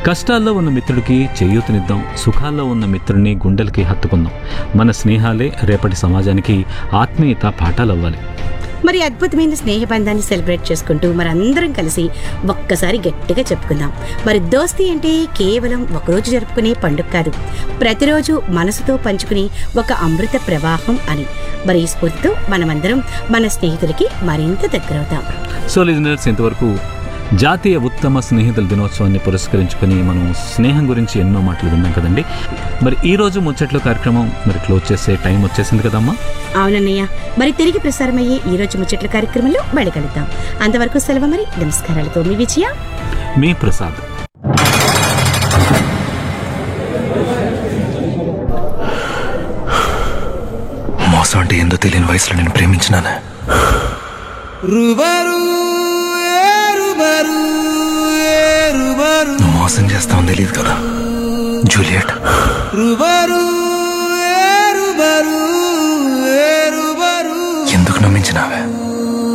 కష్టాల్లో ఉన్న మిత్రుడికి చేయూతనిద్దాం, సుఖాల్లో ఉన్న మిత్రుడిని గుండెలకి హత్తుకుందాం. మన స్నేహాలే రేపటి సమాజానికి ఆత్మీయత పాఠాలవ్వాలి. మరి అద్భుతమైన స్నేహబంధాన్ని సెలబ్రేట్ చేసుకుంటూ మనందరం కలిసి ఒక్కసారి గట్టిగా చెప్పుకుందాం. మరి దోస్తీ అంటే కేవలం ఒకరోజు జరుపుకునే పండుగ కాదు, ప్రతిరోజు మనసుతో పంచుకుని ఒక అమృత ప్రవాహం అని. మరి ఈ స్ఫూర్తితో మనమందరం మన స్నేహితులకి మరింత దగ్గరవుతాం. సో లిజనర్స్, ఇంతవరకు జాతీయ ఉత్తమ స్నేహితుల దినోత్సవాన్ని పురస్కరించుకొని మనం స్నేహం గురించి ఎన్నో మాటలు విన్నాం కదండి. మరి ఈ రోజు ముచ్చట్లు కార్యక్రమం మరి క్లోజ్ చేసే టైం వచ్చేసింది కదమ్మా. అవునన్నయ్య, మరి తిరిగి ప్రసారమయ్యే ఈ రోజు ముచ్చట్ల కార్యక్రమంలో మళ్ళీ కలుద్దాం. అంతవరకు సెలవు. మరి నమస్కారాలతో మీ విజయ, మీ ప్రసాద్. మోసం అంటే ఏందో తెలియని వయసులో నేను ప్రేమించినాను. నువ్వు మోసం చేస్తావని తెలియదు కదా జూలియట్.